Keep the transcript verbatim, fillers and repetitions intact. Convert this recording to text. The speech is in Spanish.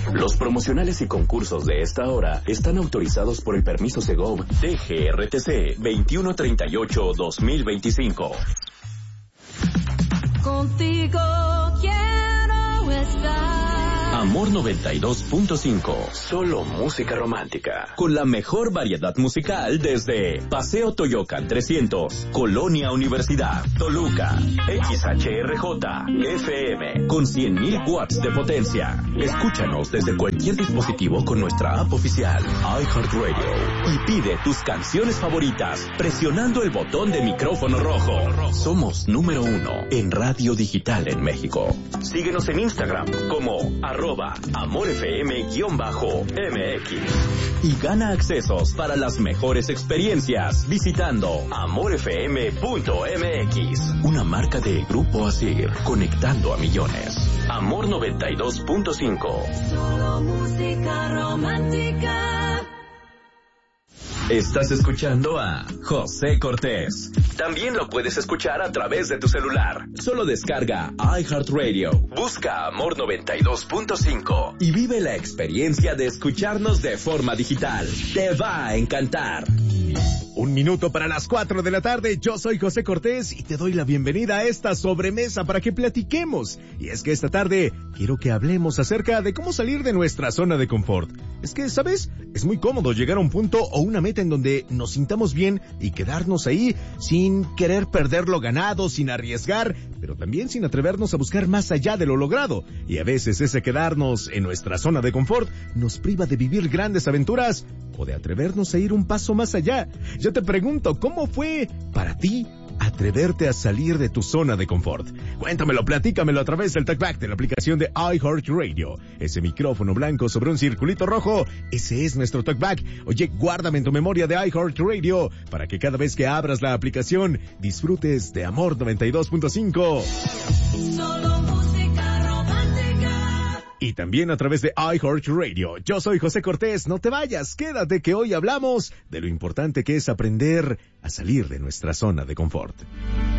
Los promocionales y concursos de esta hora están autorizados por el permiso Segov D G R T C veintiuno treinta y ocho guión dos mil veinticinco. Contigo quiero estar. Amor noventa y dos punto cinco. Solo música romántica. Con la mejor variedad musical desde Paseo Toyocan trescientos, Colonia Universidad, Toluca, X H R J, F M, con cien mil watts de potencia. Escúchanos desde cualquier dispositivo con nuestra app oficial, iHeartRadio. Y pide tus canciones favoritas presionando el botón de micrófono rojo. Somos número uno en radio digital en México. Síguenos en Instagram como arroba amorfm-M X y gana accesos para las mejores experiencias visitando amorfm punto M X, una marca de Grupo Asir, conectando a millones. Amor noventa y dos punto cinco. Solo música romántica. Estás escuchando a José Cortés. También lo puedes escuchar a través de tu celular. Solo descarga iHeartRadio, busca Amor noventa y dos punto cinco y vive la experiencia de escucharnos de forma digital. Te va a encantar. Un minuto para las cuatro de la tarde, yo soy José Cortés y te doy la bienvenida a esta sobremesa para que platiquemos. Y es que esta tarde quiero que hablemos acerca de cómo salir de nuestra zona de confort. Es que, ¿sabes? Es muy cómodo llegar a un punto o una meta en donde nos sintamos bien y quedarnos ahí sin querer perder lo ganado, sin arriesgar, pero también sin atrevernos a buscar más allá de lo logrado. Y a veces ese quedarnos en nuestra zona de confort nos priva de vivir grandes aventuras o de atrevernos a ir un paso más allá. Yo te pregunto, ¿cómo fue para ti atreverte a salir de tu zona de confort? Cuéntamelo, platícamelo a través del talkback de la aplicación de iHeartRadio. Ese micrófono blanco sobre un circulito rojo, ese es nuestro talkback. Oye, guárdame en tu memoria de iHeartRadio para que cada vez que abras la aplicación disfrutes de Amor noventa y dos punto cinco. Solo música romántica. Y también a través de iHeartRadio. Yo soy José Cortés, no te vayas, quédate que hoy hablamos de lo importante que es aprender a salir de nuestra zona de confort.